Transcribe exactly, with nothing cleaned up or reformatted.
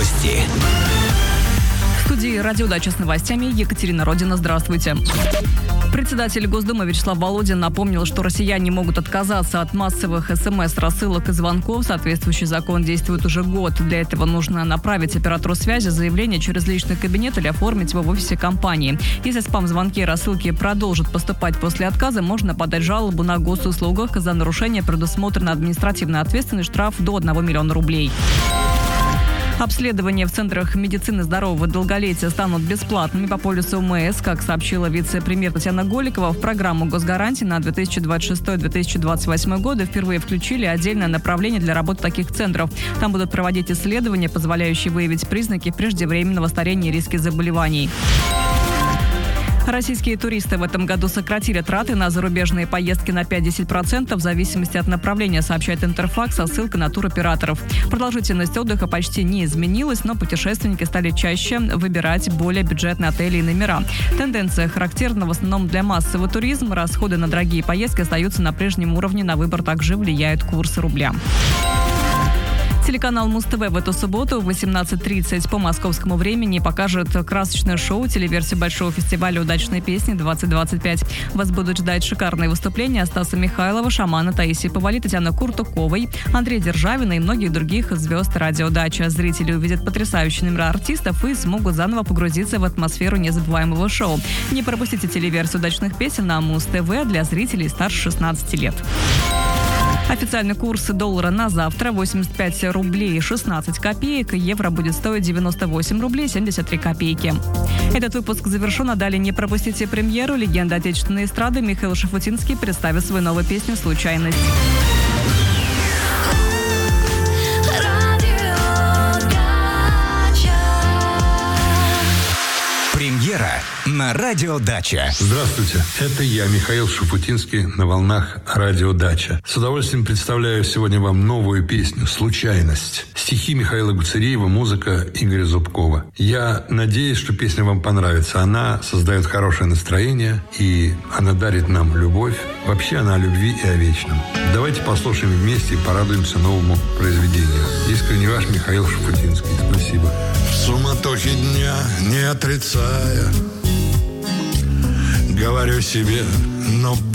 Новости. В студии «Радиодача» с новостями Екатерина Родина. Здравствуйте. Председатель Госдумы Вячеслав Володин напомнил, что россияне могут отказаться от массовых смс, рассылок и звонков. Соответствующий закон действует уже год. Для этого нужно направить оператору связи заявление через личный кабинет или оформить его в офисе компании. Если спам-звонки и рассылки продолжат поступать после отказа, можно подать жалобу на госуслугах. За нарушение предусмотрена административная ответственность, штраф до одного миллиона рублей. Обследования в центрах медицины здорового долголетия станут бесплатными по полису МС. Как сообщила вице-премьер Татьяна Голикова, в программу госгарантий на две тысячи двадцать шестой - две тысячи двадцать восьмой годы впервые включили отдельное направление для работы таких центров. Там будут проводить исследования, позволяющие выявить признаки преждевременного старения и риски заболеваний. Российские туристы в этом году сократили траты на зарубежные поездки на пять-десять процентов в зависимости от направления, сообщает Интерфакс со ссылкой на туроператоров. Продолжительность отдыха почти не изменилась, но путешественники стали чаще выбирать более бюджетные отели и номера. Тенденция характерна в основном для массового туризма. Расходы на дорогие поездки остаются на прежнем уровне. На выбор также влияет курс рубля. Телеканал Муз-ТВ в эту субботу в восемнадцать тридцать по московскому времени покажет красочное шоу, телеверсию большого фестиваля удачной песни-двадцать двадцать пять. Вас будут ждать шикарные выступления Стаса Михайлова, Шамана, Таисии Повали, Татьяны Куртуковой, Андрея Державина и многих других звезд «Радиодача». Зрители увидят потрясающие номера артистов и смогут заново погрузиться в атмосферу незабываемого шоу. Не пропустите телеверсию удачных песен на Муз-ТВ для зрителей старше шестнадцати лет. Официальный курс доллара на завтра восемьдесят пять рублей шестнадцать копеек. Евро будет стоить девяносто восемь рублей семьдесят три копейки. Этот выпуск завершен, а далее не пропустите премьеру. Легенда отечественной эстрады Михаил Шуфутинский представит свою новую песню «Случайность». Премьера на «Радиодача». Здравствуйте, это я, Михаил Шуфутинский, на волнах «Радиодача». С удовольствием представляю сегодня вам новую песню «Случайность». Стихи Михаила Гуцериева, музыка Игоря Зубкова. Я надеюсь, что песня вам понравится. Она создает хорошее настроение, и она дарит нам любовь. Вообще она о любви и о вечном. Давайте послушаем вместе и порадуемся новому произведению. Искренне ваш Михаил Шуфутинский. Спасибо. В суматохе дня, не отрицая, говорю себе, но